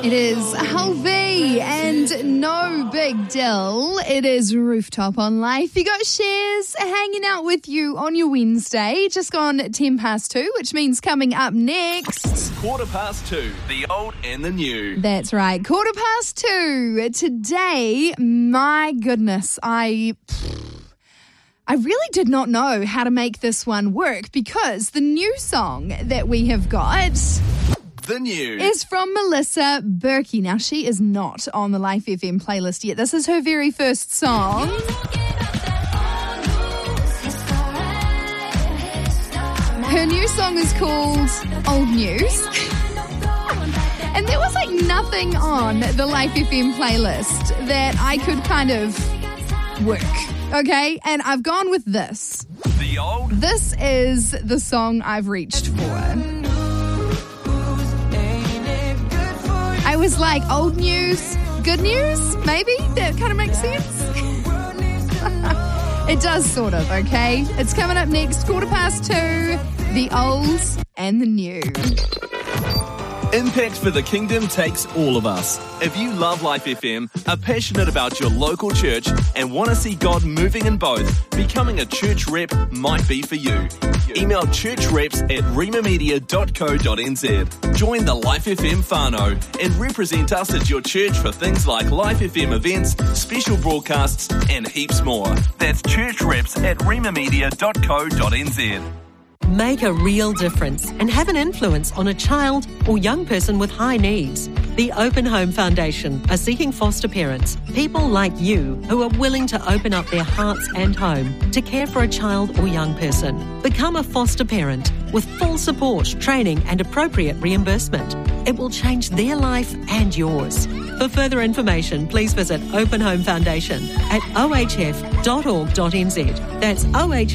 It is Halvey and No Big Deal. It is Rooftop on Life. You got Shares hanging out with you on your Wednesday. Just gone 2:10, which means coming up next. 2:15, the old and the new. That's right, 2:15. Today, my goodness, I really did not know how to make this one work because the new song that we have got... The new is from Melissa Berkey. Now, she is not on the Life FM playlist yet. This is her very first song. Her new song is called Old News. And there was nothing on the Life FM playlist that I could kind of work. Okay? And I've gone with this. The old. This is the song I've reached for. I was like, old news, good news, maybe? That kind of makes sense. It does sort of, okay? It's coming up next, 2:15, the old and the new. Impact for the Kingdom takes all of us. If you love Life FM, are passionate about your local church, and want to see God moving in both, becoming a church rep might be for you. Email churchreps@rimamedia.co.nz. Join the Life FM whānau and represent us at your church for things like Life FM events, special broadcasts, and heaps more. That's churchreps@rimamedia.co.nz. Make a real difference and have an influence on a child or young person with high needs. The Open Home Foundation are seeking foster parents, people like you who are willing to open up their hearts and home to care for a child or young person. Become a foster parent with full support, training and appropriate reimbursement. It will change their life and yours. For further information, please visit Open Home Foundation at ohf.org.nz. That's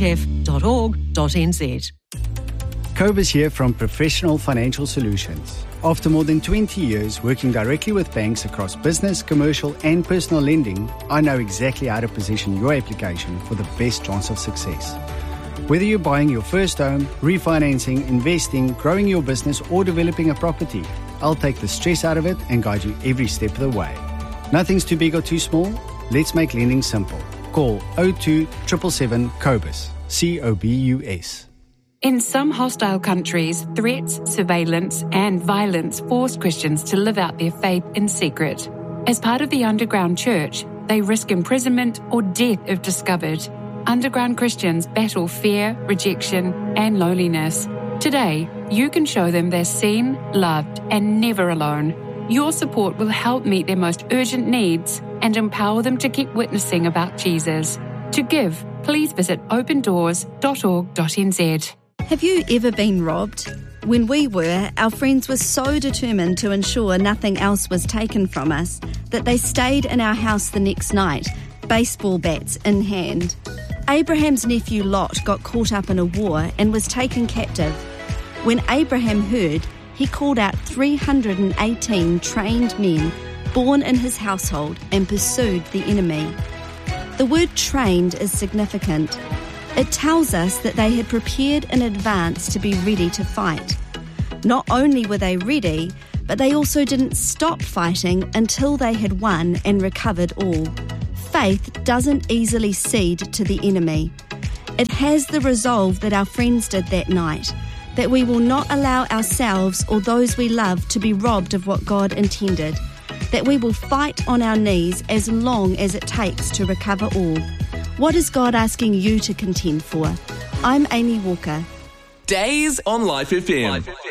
ohf.org.nz. Cobus here from Professional Financial Solutions. After more than 20 years working directly with banks across business, commercial and personal lending, I know exactly how to position your application for the best chance of success. Whether you're buying your first home, refinancing, investing, growing your business or developing a property, I'll take the stress out of it and guide you every step of the way. Nothing's too big or too small. Let's make lending simple. Call 02 777 COBUS. COBUS. In some hostile countries, threats, surveillance and violence force Christians to live out their faith in secret. As part of the underground church, they risk imprisonment or death if discovered. Underground Christians battle fear, rejection and loneliness. Today, you can show them they're seen, loved and never alone. Your support will help meet their most urgent needs and empower them to keep witnessing about Jesus. To give, please visit opendoors.org.nz. Have you ever been robbed? When we were, our friends were so determined to ensure nothing else was taken from us that they stayed in our house the next night, baseball bats in hand. Abraham's nephew Lot got caught up in a war and was taken captive. When Abraham heard, he called out 318 trained men born in his household and pursued the enemy. The word trained is significant. It tells us that they had prepared in advance to be ready to fight. Not only were they ready, but they also didn't stop fighting until they had won and recovered all. Faith doesn't easily cede to the enemy. It has the resolve that our friends did that night, that we will not allow ourselves or those we love to be robbed of what God intended, that we will fight on our knees as long as it takes to recover all. What is God asking you to contend for? I'm Amy Walker. Days on Life FM.